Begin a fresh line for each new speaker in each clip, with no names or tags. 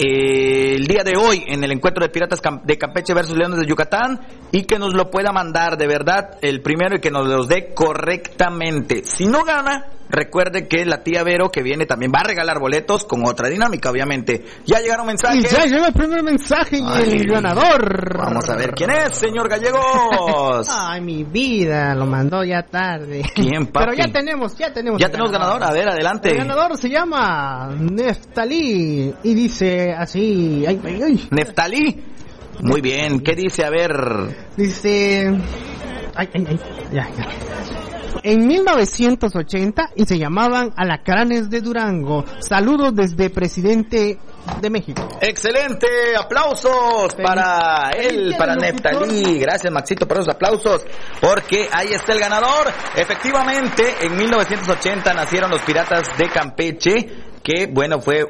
el día de hoy en el encuentro de Piratas de Campeche versus Leones de Yucatán, y que nos lo pueda mandar de verdad el primero y que nos los dé correctamente. Si no gana, recuerde que la tía Vero que viene también va a regalar boletos con otra dinámica, obviamente. Ya llegaron mensajes.
Y ya llegó el primer mensaje y el ganador.
Vamos a ver quién es, señor Gallegos.
Ay, mi vida, lo mandó ya tarde.
¿Quién, papi?
Pero ya tenemos
ganador. A ver, adelante.
El ganador se llama Neftalí y dice así. Ay.
Neftalí. Muy bien, ¿qué dice? A ver.
Dice. Ya. En 1980 y se llamaban Alacranes de Durango. Saludos desde Presidente de México.
Excelente, aplausos para él, para Neftalí. Gracias, Maxito, por esos aplausos, porque ahí está el ganador. Efectivamente, en 1980 nacieron los Piratas de Campeche, que bueno, fue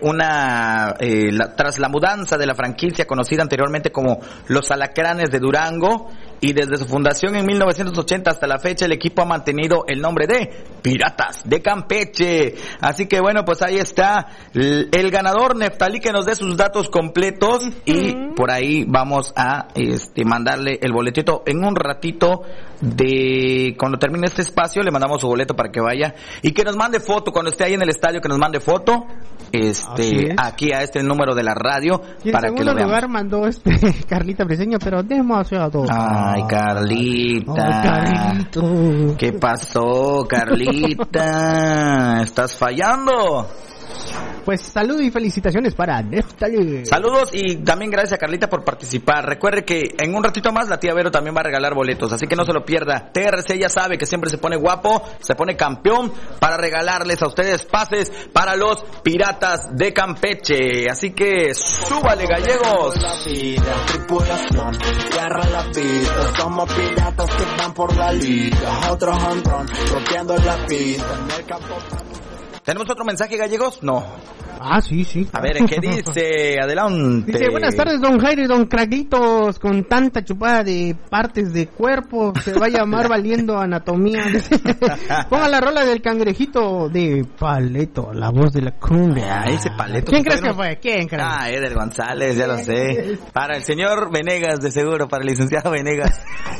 tras la mudanza de la franquicia conocida anteriormente como los Alacranes de Durango, y desde su fundación en 1980 hasta la fecha el equipo ha mantenido el nombre de Piratas de Campeche. Así que bueno, pues ahí está el ganador, Neftalí, que nos dé sus datos completos y por ahí vamos a mandarle el boletito en un ratito. Cuando termine este espacio le mandamos su boleto para que vaya y que nos mande foto cuando esté ahí en el estadio, que nos mande foto aquí a este número de la radio para que lo veamos. En segundo
lugar mandó Carlita Briseño, pero demasiado.
Ay, Carlita. ¿Qué pasó, Carlita? ¿Estás fallando?
Pues saludos y felicitaciones para Neftalí.
Saludos y también gracias a Carlita por participar. Recuerde que en un ratito más la tía Vero también va a regalar boletos, así que no se lo pierda. TRC ya sabe que siempre se pone guapo, se pone campeón para regalarles a ustedes pases para los Piratas de Campeche. Así que súbale, gallegos.
Tripulación, cierra la pista. Somos piratas que van por la liga. Otros honrón, rompiendo la pista en el campo.
¿Tenemos otro mensaje, gallegos? No.
Ah, sí.
A ver, ¿qué dice? Adelante.
Dice, buenas tardes, don Jairo y don Craglitos. Con tanta chupada de partes de cuerpo, se va a llamar valiendo anatomía. Ponga la rola del cangrejito de Paleto, la voz de la cumbia.
Ese Paleto.
¿Quién crees que fue? ¿Quién crees?
Eder González, ya lo sé. Para el señor Venegas, de seguro, para el licenciado Venegas.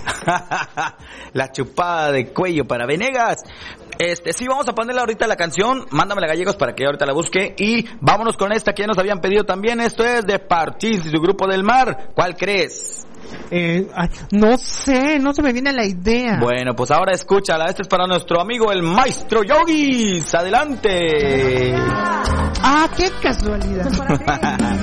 La chupada de cuello para Venegas. Sí, vamos a ponerle ahorita la canción. Mándamela, gallegos, para que ahorita la busque. Y vámonos con esta que ya nos habían pedido también. Esto es de Parchís y su Grupo del Mar. ¿Cuál crees?
No sé, no se me viene la idea.
Bueno, pues ahora escúchala. Este es para nuestro amigo el Maestro Yogis. Adelante.
Qué casualidad.